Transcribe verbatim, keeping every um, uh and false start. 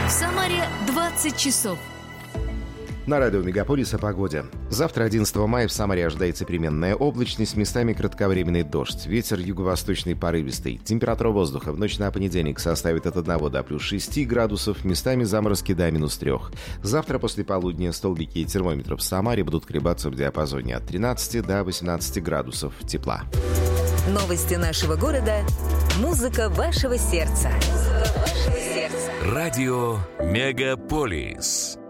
В Самаре двадцать часов. На радио «Мегаполис» о погоде. Завтра, одиннадцатого мая, в Самаре ожидается переменная облачность, местами кратковременный дождь. Ветер юго-восточный порывистый. Температура воздуха в ночь на понедельник составит от одного до плюс шести градусов, местами заморозки до минус трех. Завтра после полудня столбики термометров в Самаре будут колебаться в диапазоне от тринадцати до восемнадцати градусов тепла. Новости нашего города. Музыка вашего сердца. Музыка вашего сердца. Радио «Мегаполис».